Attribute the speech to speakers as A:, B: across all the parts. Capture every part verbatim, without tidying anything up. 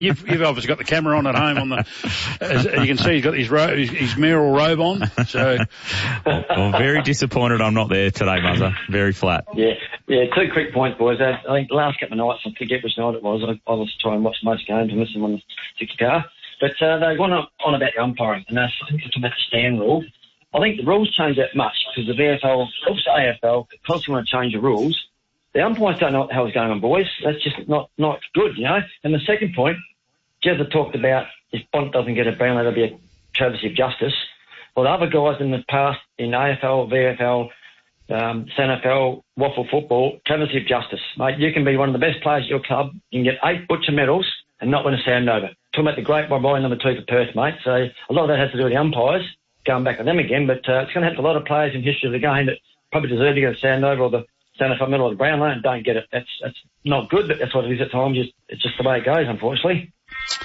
A: You've, you've obviously got the camera on at home. On the, as you can see, he's got his, ro- his, his mayoral robe on. So,
B: well, well, very disappointed I'm not there today, Muzzer. Very flat.
C: Yeah, yeah. Two quick points, boys. I think the last couple of nights, I forget which night it was. I, I was trying to watch most games and listen on the sixty car. But uh, they went on, on about the umpiring, and that's, I think it's about the stand rule. I think the rules change that much because the V F L, also A F L, constantly want to change the rules. The umpires don't know what the hell's going on, boys. That's just not, not good, you know. And the second point, Jezza talked about if Bont doesn't get a Brownlow, there'll be a travesty of justice. Well, the other guys in the past in A F L, V F L, um, S N F L, waffle football, travesty of justice. Mate, you can be one of the best players at your club. You can get eight butcher medals and not win a sound over. Talking about the great boy number two for Perth, mate. So a lot of that has to do with the umpires, going back on them again, but uh, it's going to have a lot of players in history of the game that probably deserve to get a sound over or the stand up medal or the Brownlow and don't get it. That's that's not good, but that's what it is at times. Just, it's just the way it goes, unfortunately.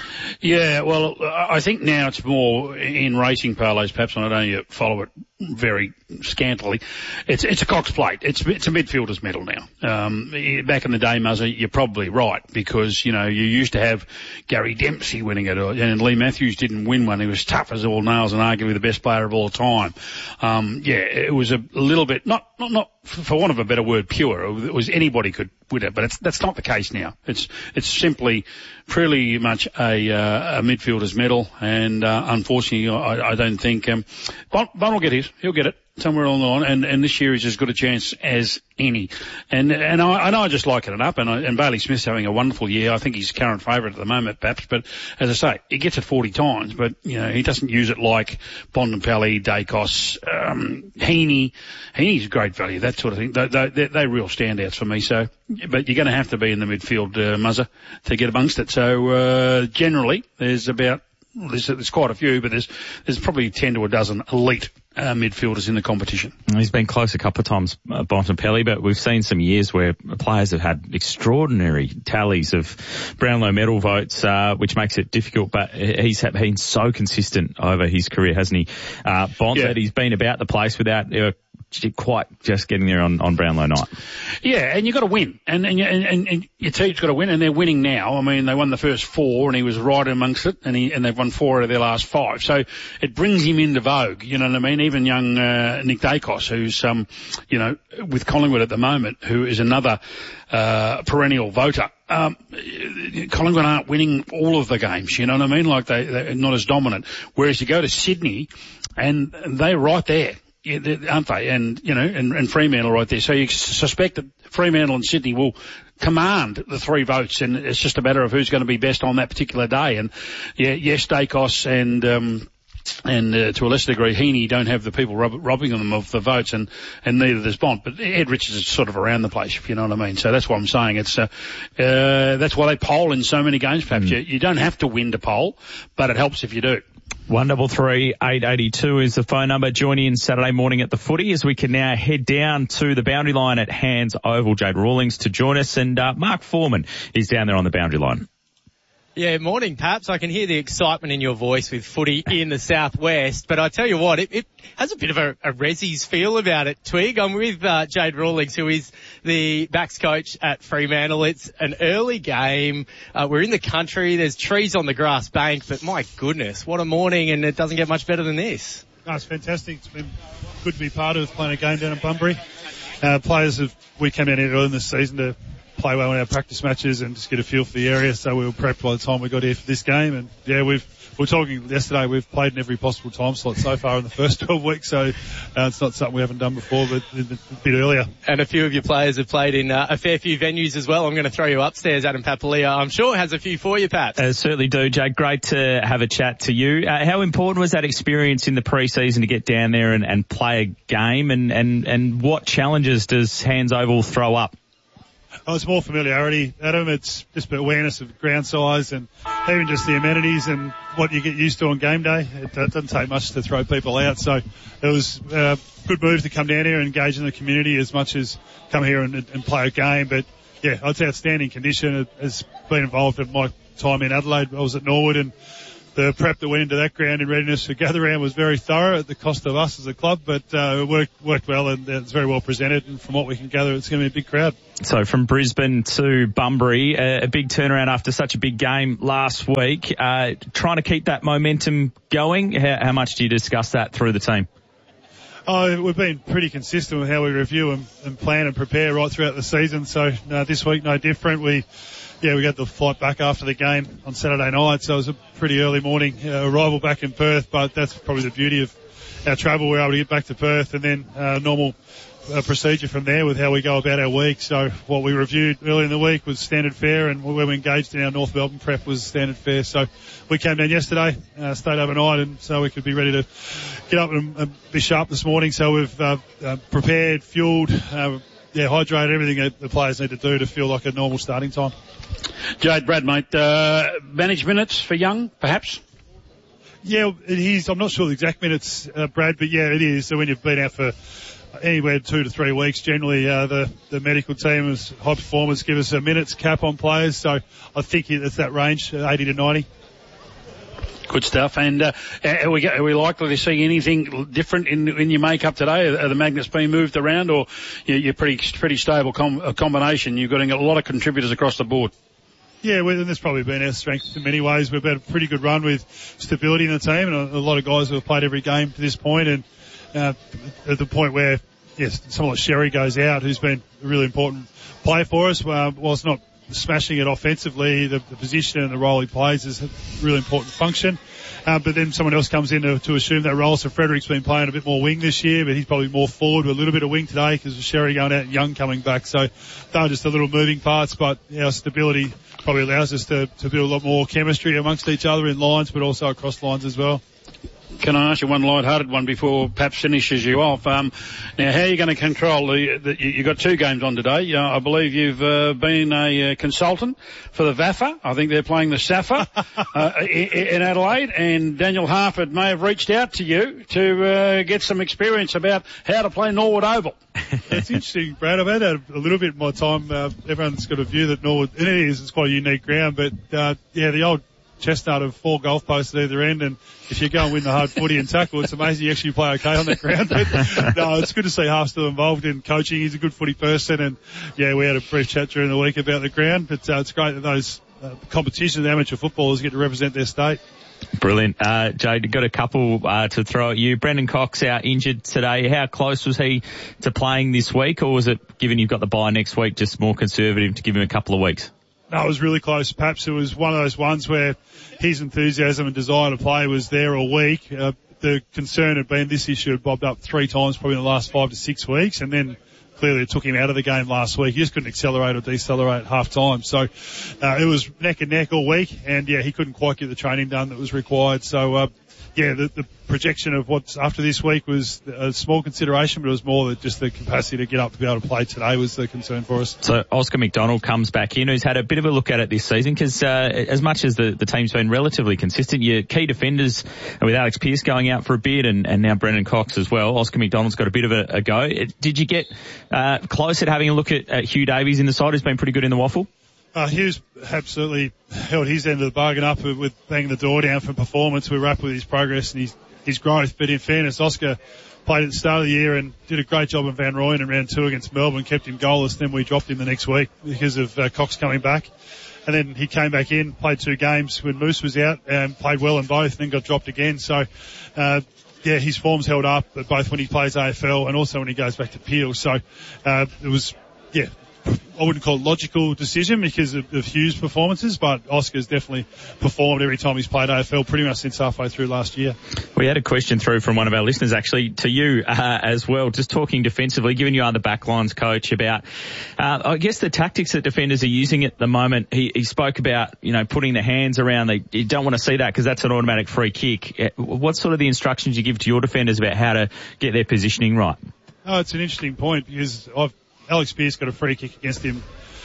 A: Yeah, well, I think now it's more in racing parlours, perhaps, and I don't know you follow it very scantily. It's it's a Cox Plate. It's it's a midfielder's medal now. Um, back in the day, Muzzer, you're probably right because you know you used to have Gary Dempsey winning it, and Lee Matthews didn't win one. He was tough as all nails and arguably the best player of all time. Um, yeah, it was a little bit not not not for want of a better word, pure. It was anybody could win it, but it's that's not the case now. It's it's simply pretty much a, uh, a midfielder's medal, and uh, unfortunately, I, I don't think um, Bont, Bont will get his. He'll get it somewhere along the line, and, and this year is as good a chance as any. And and I, and I just liken it up, and, I, and Bailey Smith's having a wonderful year. I think he's current favourite at the moment, perhaps, but as I say, he gets it forty times, but you know he doesn't use it like Bontempelli, Dacos, um, Heaney. Heaney's great value, that sort of thing. They, they, they're, they're real standouts for me. So, but you're going to have to be in the midfield, uh, Muzzer, to get amongst it. So uh, generally, there's about there's, there's quite a few, but there's there's probably ten to a dozen elite Uh, midfielders in the competition.
B: He's been close a couple of times, uh, Bontempelli, but we've seen some years where players have had extraordinary tallies of Brownlow medal votes, uh, which makes it difficult, but he's been so consistent over his career, hasn't he? Uh, Bont, yeah. That he's been about the place without uh, quite just getting there on, on Brownlow night.
A: Yeah, and you've got to win. And, and, and, and your team's got to win, and they're winning now. I mean, they won the first four, and he was right amongst it, and, he, and they've won four out of their last five. So it brings him into vogue, you know what I mean? Even young uh, Nick Dacos, who's, um, you know, with Collingwood at the moment, who is another uh, perennial voter. Um, Collingwood aren't winning all of the games, you know what I mean? Like they, they're not as dominant. Whereas you go to Sydney, and they're right there. Yeah, aren't they? And, you know, and, and Fremantle right there. So you suspect that Fremantle and Sydney will command the three votes, and it's just a matter of who's going to be best on that particular day. And, yeah, yes, Dacos and, um, and uh, to a lesser degree, Heaney don't have the people rob- robbing them of the votes, and, and neither does Bont. But Ed Richards is sort of around the place, if you know what I mean. So that's what I'm saying. It's uh, uh, that's why they poll in so many games, perhaps. Mm. You, you don't have to win to poll, but it helps if you do.
B: One double three eight eighty two is the phone number. Join in Saturday morning at the footy as we can now head down to the boundary line at Hands Oval. Jade Rawlings to join us, and uh, Mark Foreman is down there on the boundary line.
D: Yeah, morning, Paps. I can hear the excitement in your voice with footy in the southwest, but I tell you what, it, it has a bit of a, a Resi's feel about it, Twig. I'm with uh, Jade Rawlings, who is the backs coach at Fremantle. It's an early game. Uh, we're in the country. There's trees on the grass bank, but my goodness, what a morning, and it doesn't get much better than this.
E: No, it's fantastic. It's been good to be part of playing a game down in Bunbury. Uh, players have, we came down here early in this season to play well in our practice matches and just get a feel for the area, so we were prepped by the time we got here for this game. And yeah, we've we were talking yesterday, we've played in every possible time slot so far in the first twelve weeks, so uh, it's not something we haven't done before, but a bit earlier.
D: And a few of your players have played in uh, a fair few venues as well. I'm going to throw you upstairs. Adam Papalia, I'm sure, has a few for you, Pat.
B: Uh, certainly do, Jake. Great to have a chat to you. Uh, how important was that experience in the pre-season to get down there and, and play a game, and, and, and what challenges does Hands Oval throw up?
E: Oh, it's more familiarity, Adam. It's just awareness of ground size and even just the amenities and what you get used to on game day. It doesn't take much to throw people out. So it was a good move to come down here and engage in the community as much as come here and, and play a game. But, yeah, it's outstanding condition. It has been involved in my time in Adelaide. I was at Norwood, and the prep that went into that ground in readiness for gather round was very thorough at the cost of us as a club, but uh, it worked, worked well, and it's very well presented, and from what we can gather, it's going to be a big crowd.
B: So from Brisbane to Bunbury, a, a big turnaround after such a big game last week. Uh, trying to keep that momentum going, how, how much do you discuss that through the team?
E: Oh, we've been pretty consistent with how we review and, and plan and prepare right throughout the season, so uh, this week no different. We Yeah, we got the flight back after the game on Saturday night, so it was a pretty early morning uh, arrival back in Perth, but that's probably the beauty of our travel. We were able to get back to Perth and then uh, normal uh, procedure from there with how we go about our week. So what we reviewed early in the week was standard fare, and when we engaged in our North Melbourne prep was standard fare. So we came down yesterday, uh, stayed overnight, and so we could be ready to get up and, and be sharp this morning. So we've uh, uh, prepared, fueled, uh, yeah, hydrated, everything that the players need to do to feel like a normal starting time.
A: Jade, Brad, mate, uh, managed minutes for Young, perhaps?
E: Yeah, it is. I'm not sure the exact minutes, uh, Brad, but yeah, it is. So when you've been out for anywhere two to three weeks, generally uh, the, the medical team as high performers give us a minutes cap on players. So I think it's that range, eighty to ninety.
A: Good stuff. And uh, are, we, are we likely to see anything different in, in your makeup today? Are the magnets being moved around, or you're pretty pretty stable com- a combination? You've got a lot of contributors across the board.
E: Yeah, well, and that's probably been our strength in many ways. We've had a pretty good run with stability in the team, and a, a lot of guys who have played every game to this point, and uh, at the point where, yes, someone like Sherry goes out, who's been a really important player for us, uh, whilst not smashing it offensively, the, the position and the role he plays is a really important function. Uh, but then someone else comes in to, to assume that role. So Frederick's been playing a bit more wing this year, but he's probably more forward with a little bit of wing today because of Sherry going out and Young coming back. So they're just the little moving parts, but our stability probably allows us to, to build a lot more chemistry amongst each other in lines, but also across lines as well.
A: Can I ask you one light-hearted one before Paps finishes you off? Um, now, how are you going to control the, the you, you've got two games on today. Uh, I believe you've uh, been a uh, consultant for the V A F A. I think they're playing the S A F A uh, in, in Adelaide, and Daniel Harford may have reached out to you to uh, get some experience about how to play Norwood Oval.
E: It's interesting, Brad. I've had a, a little bit of my time. Uh, everyone's got a view that Norwood, and it is, it's quite a unique ground, but uh, yeah, the old chestnut of four golf posts at either end, and if you go and win the hard footy and tackle, it's amazing you actually play okay on that ground. But no, it's good to see Half still involved in coaching. He's a good footy person, and yeah, we had a brief chat during the week about the ground, but uh, it's great that those uh, competitions, amateur footballers get to represent their state.
B: Brilliant. Uh, Jade, got a couple uh, to throw at you. Brendan Cox out injured today. How close was he to playing this week, or was it, given you've got the bye next week, just more conservative to give him a couple of weeks?
E: No, it was really close. Perhaps it was one of those ones where his enthusiasm and desire to play was there all week. Uh, the concern had been this issue had bobbed up three times probably in the last five to six weeks, and then clearly it took him out of the game last week. He just couldn't accelerate or decelerate at half time. So uh, it was neck and neck all week, and yeah, he couldn't quite get the training done that was required. So uh, yeah, the, the projection of what's after this week was a small consideration, but it was more that just the capacity to get up to be able to play today was the concern for us.
B: So Oscar McDonald comes back in, who's had a bit of a look at it this season, because uh, as much as the, the team's been relatively consistent, your key defenders, with Alex Pearce going out for a bit, and, and now Brendan Cox as well, Oscar McDonald's got a bit of a, a go. Did you get uh, close at having a look at, at Hugh Davies in the side, who's been pretty good in the waffle?
E: Uh, Hughes absolutely held his end of the bargain up with, with banging the door down for performance. We were happy with his progress and his, his growth. But in fairness, Oscar played at the start of the year and did a great job in Van Rooyen in round two against Melbourne, kept him goalless. Then we dropped him the next week because of uh, Cox coming back. And then he came back in, played two games when Moose was out, and played well in both, and then got dropped again. So, uh, yeah, his form's held up, both when he plays A F L and also when he goes back to Peel. So, uh, it was, yeah, I wouldn't call it logical decision because of, of Hughes' performances, but Oscar's definitely performed every time he's played A F L pretty much since halfway through last year.
B: We had a question through from one of our listeners actually to you uh, as well, just talking defensively, given you are the backlines coach, about uh, I guess the tactics that defenders are using at the moment. He, he spoke about, you know, putting the hands around. They, you don't want to see that because that's an automatic free kick. What's sort of the instructions you give to your defenders about how to get their positioning right?
E: Oh, it's an interesting point because I've Alex Pearce got a free kick against him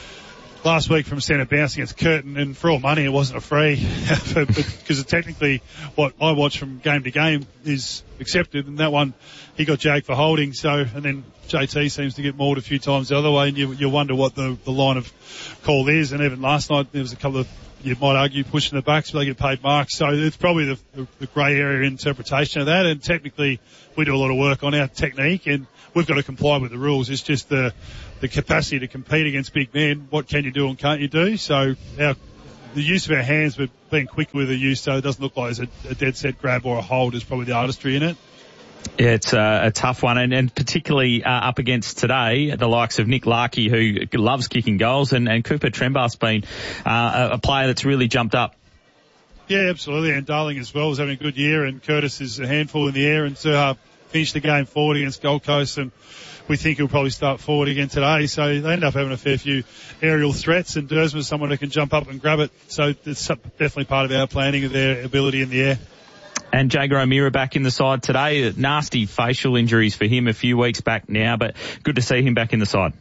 E: last week from centre bounce against Curtin, and for all money it wasn't a free because technically what I watch from game to game is accepted, and that one he got jagged for holding. So, and then J T seems to get mauled a few times the other way, and you, you wonder what the, the line of call is. And even last night there was a couple of you might argue pushing the backs, but they get paid marks. So it's probably the, the, the grey area interpretation of that. And technically, we do a lot of work on our technique, and we've got to comply with the rules. It's just the the capacity to compete against big men. What can you do and can't you do? So our the use of our hands, but being quick with the use, so it doesn't look like it's a, a dead set grab or a hold, is probably the artistry in it.
B: Yeah, it's a, a tough one, and, and particularly uh, up against today, the likes of Nick Larkey, who loves kicking goals, and, and Cooper Trembath's been uh, a, a player that's really jumped up.
E: Yeah, absolutely, and Darling as well is having a good year, and Curtis is a handful in the air, and Surha finished the game forward against Gold Coast, and we think he'll probably start forward again today. So they end up having a fair few aerial threats, and Dersman's someone who can jump up and grab it. So it's definitely part of our planning of their ability in the air.
B: And Jager O'Meara back in the side today. Nasty facial injuries for him a few weeks back now, but good to see him back in the side.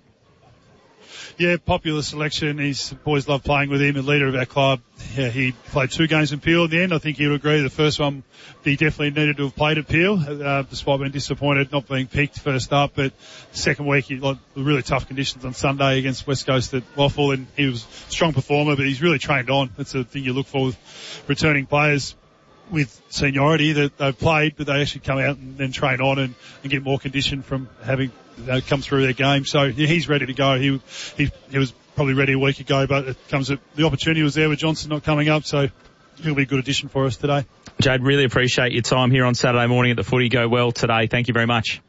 E: Yeah, popular selection. He's boys love playing with him, a leader of our club. Yeah, he played two games in Peel in the end. I think he would agree. The first one, he definitely needed to have played at Peel, uh, despite being disappointed not being picked first up. But second week, he like really tough conditions on Sunday against West Coast at Waffle, and he was a strong performer, but he's really trained on. That's the thing you look for with returning players with seniority, that they've played, but they actually come out and then train on and, and get more condition from having uh, come through their game. So yeah, he's ready to go. He, he he was probably ready a week ago, but it comes at, the opportunity was there with Johnson not coming up, so he'll be a good addition for us today.
B: Jade, really appreciate your time here on Saturday morning at the Footy. Go well today. Thank you very much.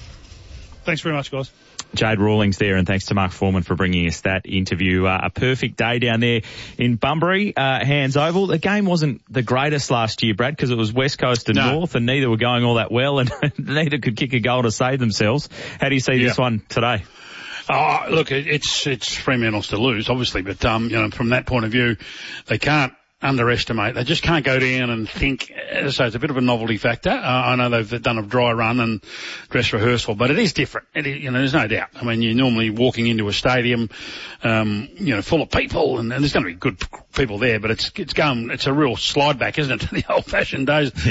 E: Thanks very much, guys.
B: Jade Rawlings there, and thanks to Mark Foreman for bringing us that interview. Uh, a perfect day down there in Bunbury, uh, Hands Oval. The game wasn't the greatest last year, Brad, because it was West Coast and
A: no.
B: North, and neither were going all that well, and neither could kick a goal to save themselves. How do you see
A: yeah.
B: this one today?
A: Oh, look, it's it's Fremantle's to lose, obviously, but um, you know, from that point of view, they can't underestimate. They just can't go down and think. As I say, it's a bit of a novelty factor. Uh, I know they've done a dry run and dress rehearsal, but it is different. It is, you know, there's no doubt. I mean, you're normally walking into a stadium, um, you know, full of people, and, and there's going to be good people there, but it's it's going. It's a real slide back, isn't it, to the old-fashioned days? Yeah.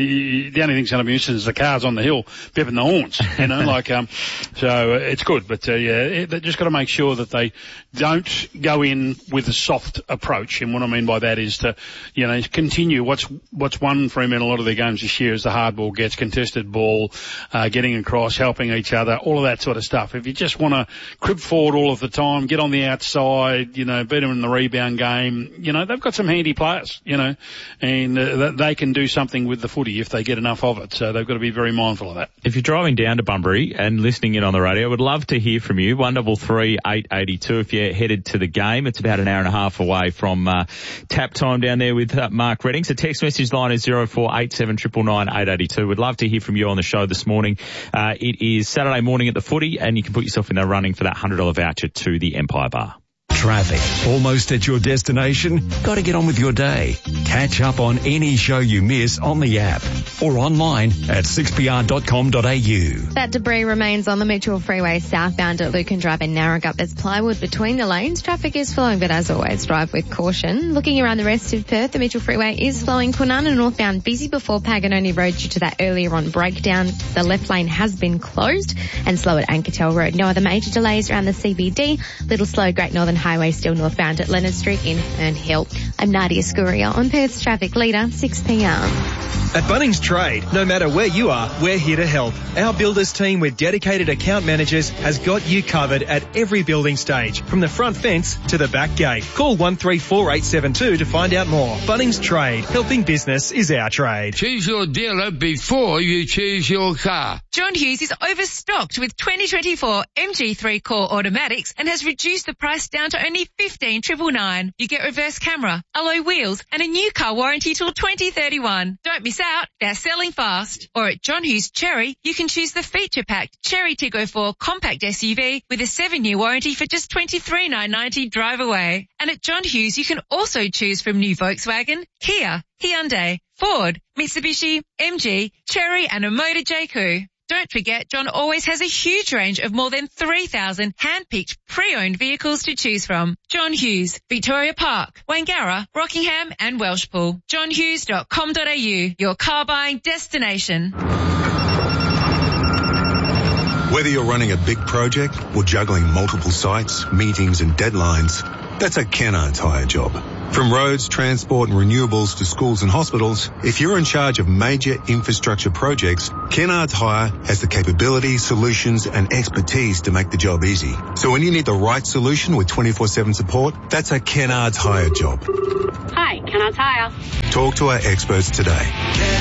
A: The only thing's going to be interesting is the cars on the hill bepping the horns. You know, like um. So uh, it's good, but uh, yeah, it, they just got to make sure that they don't go in with a soft approach, and what I mean by that is to, you know, continue what's what's won Fremantle a lot of their games this year is the hard ball gets, contested ball, uh, getting across, helping each other, all of that sort of stuff. If you just want to crib forward all of the time, get on the outside, you know, beat them in the rebound game, you know, they've got some handy players, you know, and uh, they can do something with the footy if they get enough of it. So they've got to be very mindful of that.
B: If you're driving down to Bunbury and listening in on the radio, I would love to hear from you. one double three eight eighty two if you're headed to the game. It's about an hour and a half away from uh, tap time down there with uh, Mark Redding. So text message line is zero four eight seven nine nine eight eight two. We'd love to hear from you on the show this morning. Uh, it is Saturday morning at the Footy, and you can put yourself in the running for that one hundred dollars voucher to the Empire Bar.
F: Traffic. Almost at your destination? Got to get on with your day. Catch up on any show you miss on the app or online at six p r dot com dot a u.
G: That debris remains on the Mitchell Freeway southbound at Lucan Drive and Narragansett. There's plywood between the lanes. Traffic is flowing, but as always, drive with caution. Looking around the rest of Perth, the Mitchell Freeway is flowing. Kwinana northbound busy before Paganoni Road due to that earlier on breakdown. The left lane has been closed and slow at Ankertel Road. No other major delays around the C B D. Little slow Great Northern Highway still northbound at Leonard Street in Herne Hill. I'm Nadia Scuria on Perth's Traffic Leader, six p m.
H: At Bunnings Trade, no matter where you are, we're here to help. Our builders team with dedicated account managers has got you covered at every building stage, from the front fence to the back gate. Call one three four eight seven two to find out more. Bunnings Trade, helping business is our trade.
I: Choose your dealer before you choose your car.
J: John Hughes is overstocked with twenty twenty-four M G three Core automatics and has reduced the price down to only fifteen nine nine nine. You get reverse camera, alloy wheels, and a new car warranty till twenty thirty-one. Don't miss out. They're selling fast. Or at John Hughes Cherry, you can choose the feature-packed Cherry Tiggo four compact S U V with a seven-year warranty for just twenty-three thousand nine hundred ninety drive away. And at John Hughes, you can also choose from new Volkswagen, Kia, Hyundai, Ford, Mitsubishi, M G, Chery, and a Motor J Q. Don't forget, John always has a huge range of more than three thousand hand-picked pre-owned vehicles to choose from. John Hughes, Victoria Park, Wangara, Rockingham and Welshpool. john hughes dot com dot a u, your car buying destination.
K: Whether you're running a big project or juggling multiple sites, meetings and deadlines, that's a Kennards hire job. From roads, transport and renewables to schools and hospitals, if you're in charge of major infrastructure projects, Kennards Hire has the capability, solutions and expertise to make the job easy. So when you need the right solution with twenty-four seven support, that's a Kennards Hire job.
L: Hi, Kennards Hire.
K: Talk to our experts today.